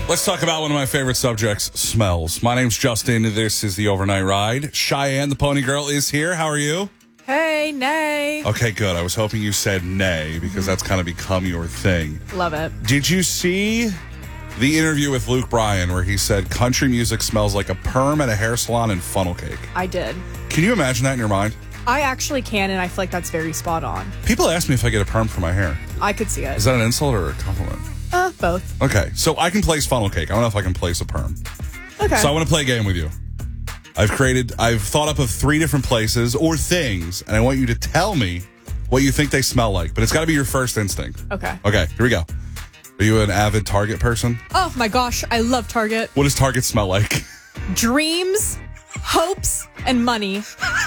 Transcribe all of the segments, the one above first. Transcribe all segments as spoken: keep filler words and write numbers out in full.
Let's talk about one of my favorite subjects, smells. My name's Justin. This is the Overnight Ride. Cheyenne, the pony girl, is here. How are you? Hey, nay. Okay, good. I was hoping you said nay because that's kind of become your thing. Love it. Did you see the interview with Luke Bryan where he said country music smells like a perm at a hair salon and funnel cake? I did. Can you imagine that in your mind? I actually can, and I feel like that's very spot on. People ask me if I get a perm for my hair. I could see it. Is that an insult or a compliment? Uh, both. Okay, so I can place funnel cake. I don't know if I can place a perm. Okay. So I want to play a game with you. I've created, I've thought up of three different places or things, and I want you to tell me what you think they smell like, but it's got to be your first instinct. Okay. Okay, here we go. Are you an avid Target person? Oh my gosh, I love Target. What does Target smell like? Dreams, hopes, and money.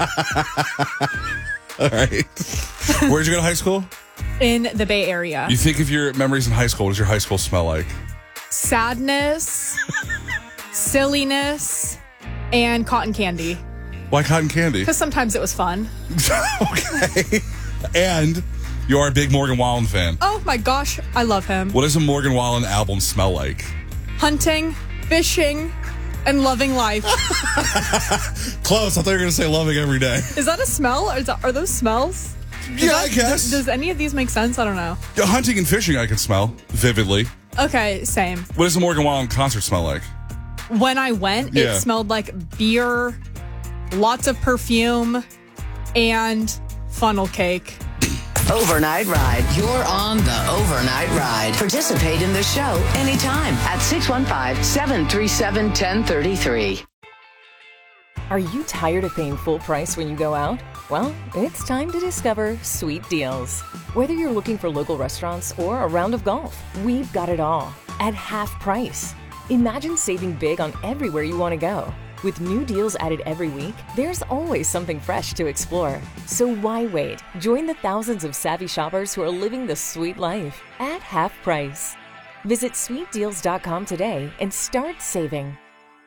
All right. Where'd you go to high school? In the Bay Area. You think of your memories in high school. What does your high school smell like? Sadness, silliness, and cotton candy. Why cotton candy? Because sometimes it was fun. Okay. And you are a big Morgan Wallen fan. Oh my gosh, I love him. What does a Morgan Wallen album smell like? Hunting, fishing, and loving life. Close. I thought you were going to say loving every day. Is that a smell? Or is that, are those smells? Does Yeah, that, I guess. Does, does any of these make sense? I don't know. Yeah, hunting and fishing I can smell vividly. Okay, same. What does a Morgan Wallen concert smell like? When I went, Yeah. it smelled like beer, lots of perfume, and funnel cake. Overnight Ride. You're on the Overnight Ride. Participate in the show anytime at six one five, seven three seven, one zero three three. Are you tired of paying full price when you go out? Well, it's time to discover Sweet Deals. Whether you're looking for local restaurants or a round of golf, we've got it all at half price. Imagine saving big on everywhere you want to go. With new deals added every week, there's always something fresh to explore. So why wait? Join the thousands of savvy shoppers who are living the sweet life at half price. Visit sweet deals dot com today and start saving.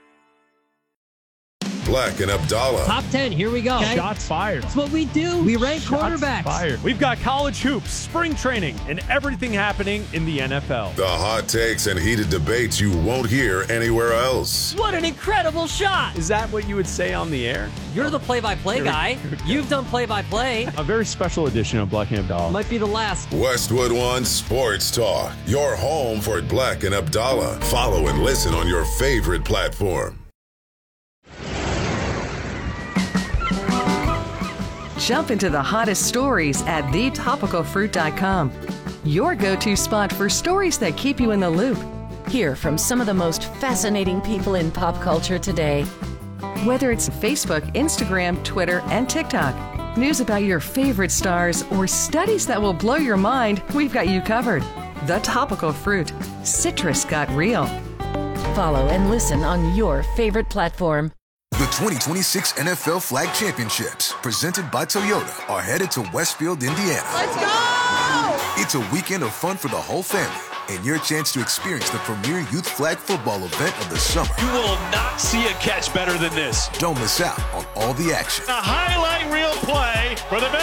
Black and Abdallah. Top ten, here we go. Okay. Shots fired. That's what we do. We rank Shots quarterbacks. fired. We've got college hoops, spring training, and everything happening in the N F L. The hot takes and heated debates you won't hear anywhere else. What an incredible shot. Is that what you would say on the air? You're the play-by-play guy. You've done play-by-play. A very special edition of Black and Abdallah. Might be the last. Westwood One Sports Talk. Your home for Black and Abdallah. Follow and listen on your favorite platform. Jump into the hottest stories at the topical fruit dot com. Your go-to spot for stories that keep you in the loop. Hear from some of the most fascinating people in pop culture today. Whether it's Facebook, Instagram, Twitter, and TikTok, news about your favorite stars, or studies that will blow your mind, we've got you covered. The Topical Fruit. Citrus got real. Follow and listen on your favorite platform. The twenty twenty-six N F L Flag Championships, presented by Toyota, are headed to Westfield, Indiana. Let's go! It's a weekend of fun for the whole family and your chance to experience the premier youth flag football event of the summer. You will not see a catch better than this. Don't miss out on all the action. A highlight reel play for the